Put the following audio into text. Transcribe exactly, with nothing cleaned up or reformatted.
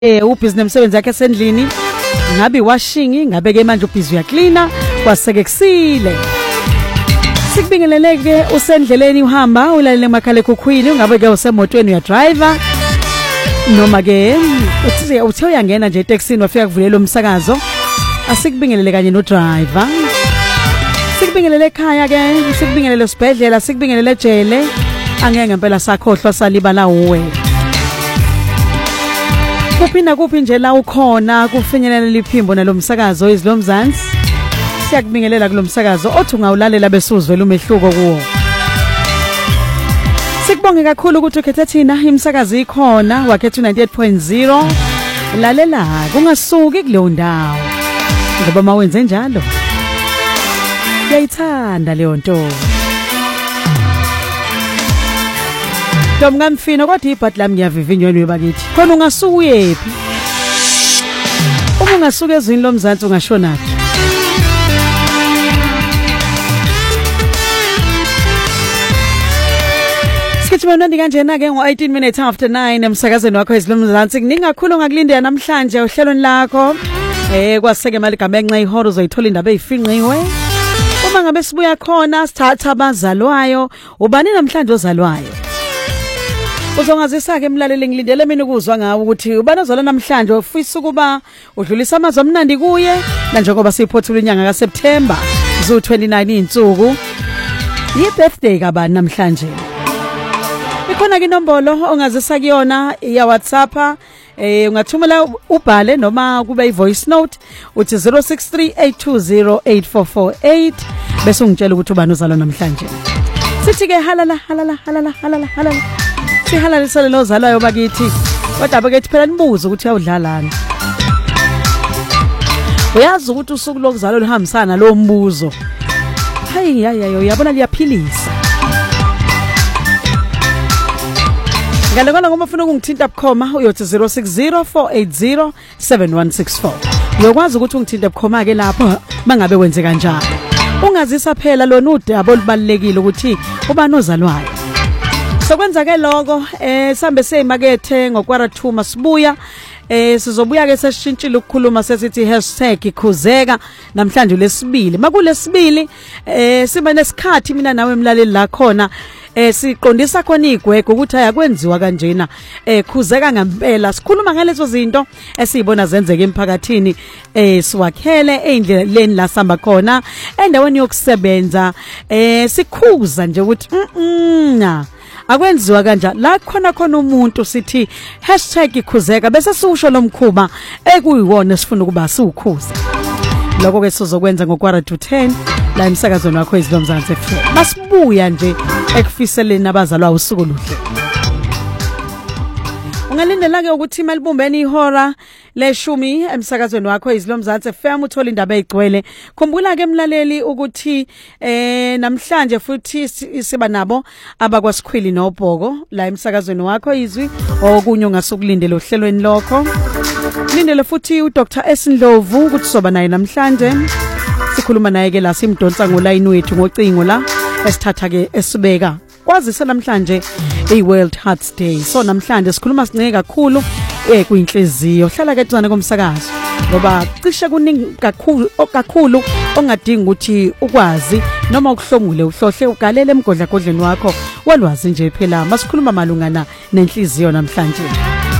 eh ubhizinisi umsebenzi yakhe esendlini ngabe washing ngabe ke manje ubhizi uyaklina kwaseke kusile sikubingeleleke usendleleni uhamba ulalele emakhala ekhukhwini ungabe ke usemotweni uya driver noma ke uthi uthi uyangena nje etaxini wafika kuvulela umsakazo asikubingelele kanye no driver sikubingelele ekhaya ke sikubingelele esibhedlela sikubingelele ejele angeke ngempela sakhohlwa salibala uwe kuphinda kuphi nje la ukhona kufinyelela liphimbo nalomsakazo izilomzansi siyakubingelela kulomsakazo othi ungawulalela besuzwela umehluko kuwo sikubonge kakhulu ukuthi ukhethe thina imsakazo ikhona wakhetha ninety-eight point zero lalela kungasuki kuleyo ndawo ngoba mawenze njalo uyayithanda leyo nto Domngamfino kodwa ibhadi lami ngiyavivinywa bakithi khona ungasuka uyephi uma ungasuka ezweni lomzansi ungashonaphi Sikithuma kanjena ke ngo eighteen minutes after nine emsakazweni wakho ezilomzansi ningakhulu ngakulindela namhlanje uhlelweni lakho eh kwaseke mali gamenxa ihoro uzoyithola indaba ezifinqiwe uma ngabe sibuya khona sithatha abazalwayo ubani namhlanje ozalwayo Uzongazisa ke emlaleli ngilindele mina ukuzwa ngawo ukuthi ubani ozalwa namhlanje ufisa ukuba udlulisa amazwi omnandi kuye njengoba siyiphothula inyanga kaSeptember zo twenty-nine insuku yi birthday kabani namhlanje Ikhona ke inombolo ongazisa kuyona ya WhatsApp eh ungathumela ubhale noma kube i voice note uthi zero six three eight two zero eight four four eight bese ungitshela ukuthi ubani ozalwa namhlanje Sithi ke halala halala halala halala halala Sihalalisele lozalayo bakithi kodwa bakithi phela nibuza ukuthi uyawudlalana Uyazi ukuthi usuku lokuzalwa lihambisana lo mbuzo Hayi hayi uyabona liyaphilisa Ngalekona ngoma ufuna ukungithinta bukhoma uyothi zero six zero four eight zero seven one six four Uyakwazi ukuthi ungithinta bukhoma ke lapho mangabe wenze kanjalo Ungazisa phela lona udaba olubalekile ukuthi ubani ozalwayo Sokwenza ke lokho eh sambe seyimakethe ngokwarathu sibuya eh sizobuya ke sesishintshile ukukhuluma sesithi hashtag khuzeka namhlanje lesibili makulesibili eh siba nesikhathi mina nawe emlaleli la khona eh siqondisa khona igwego ukuthi ayakwenziwa kanjena eh khuzeka ngempela sikhuluma ngalezo zinto esizibona zenzeka emphakathini eh siwakhele endleleni la samba khona endaweni yokusebenza eh sikhuza nje ukuthi mm akwenziwa kanjalo la khona khona umuntu sithi hashtag khuzeka bese siusho lomkhuba ekuyiwona sifuna ukuba siwukhuza lokho ke sizokwenza ngokwarathu ten la emsakazweni wakho izilomzansi F M masibuya nje ekufiseleni abazalwa usuku luhle Ungalindela ke ukuthi malibumbeni ihora leshumi emsakazweni wakho izilomzansi F M uthola indaba ezigcwele khumbula ke emlaleli ukuthi eh namhlanje futhi siba nabo abakwasikhwili nobhoko la emsakazweni wakho izwi okunye ongasukulindela ohlelweni lokho lindele futhi uDr Esindlovu ukuthi soba naye namhlanje sikhuluma naye ke la simdonsa ngoline wethu ngocingo la esithatha ke esibeka kwazisa namhlanje iWorld Heart Day so namhlanje sikhuluma sinceke kakhulu eh kuyinhliziyo hlala ke tsana komsakazo ngoba cishe kuningi kakhulu kakhulu ongadingi ukuthi ukwazi noma ukuhlomule uhlohle ugalele emgodla godleni wakho walwazi nje phela masikhuluma malungana nenhliziyo namhlanje